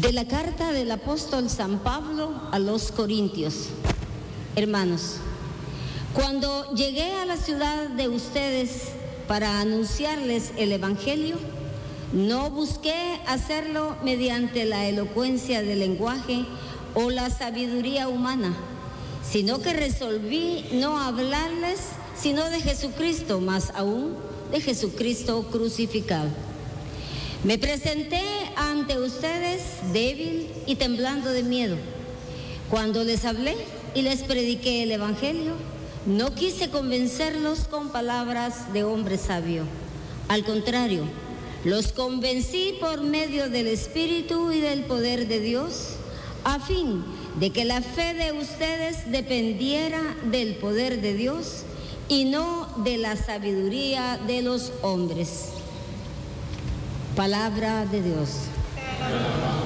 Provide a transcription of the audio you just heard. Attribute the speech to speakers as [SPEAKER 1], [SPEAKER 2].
[SPEAKER 1] De la carta del apóstol San Pablo a los Corintios. Hermanos, cuando llegué a la ciudad de ustedes para anunciarles el Evangelio, no busqué hacerlo mediante la elocuencia del lenguaje o la sabiduría humana, sino que resolví no hablarles sino de Jesucristo, más aún de Jesucristo crucificado. Me presenté ante ustedes débil y temblando de miedo. Cuando les hablé y les prediqué el Evangelio, no quise convencerlos con palabras de hombre sabio. Al contrario, los convencí por medio del Espíritu y del poder de Dios, a fin de que la fe de ustedes dependiera del poder de Dios y no de la sabiduría de los hombres. Palabra de Dios.